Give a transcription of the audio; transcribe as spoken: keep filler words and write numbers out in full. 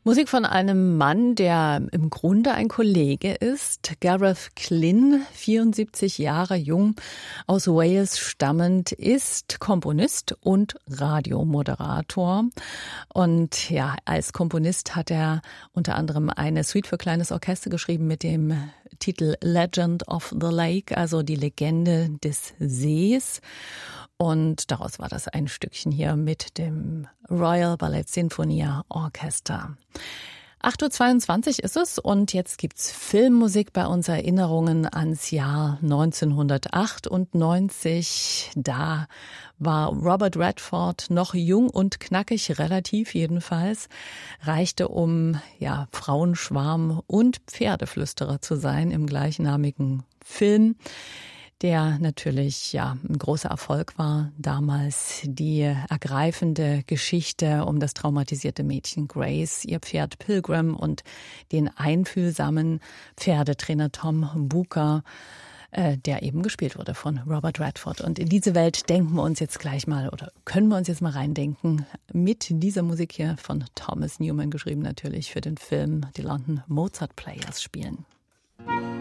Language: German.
Musik von einem Mann, der im Grunde ein Kollege ist. Gareth Glynn, vierundsiebzig Jahre jung, aus Wales stammend, ist Komponist und Radiomoderator. Und ja, als Komponist hat er unter anderem eine Suite für kleines Orchester geschrieben mit dem Titel Legend of the Lake, also die Legende des Sees. Und daraus war das ein Stückchen hier mit dem Royal Ballet Sinfonia Orchester. acht Uhr zweiundzwanzig ist es und jetzt gibt's Filmmusik bei uns, Erinnerungen ans Jahr neunzehnhundertachtundneunzig. Da war Robert Redford noch jung und knackig, relativ jedenfalls, reichte um ja Frauenschwarm und Pferdeflüsterer zu sein im gleichnamigen Film, der natürlich ja ein großer Erfolg war damals. Die ergreifende Geschichte um das traumatisierte Mädchen Grace, ihr Pferd Pilgrim und den einfühlsamen Pferdetrainer Tom Booker, äh, der eben gespielt wurde von Robert Redford. Und in diese Welt denken wir uns jetzt gleich mal oder können wir uns jetzt mal reindenken mit dieser Musik hier von Thomas Newman, geschrieben natürlich für den Film. Die London Mozart Players spielen.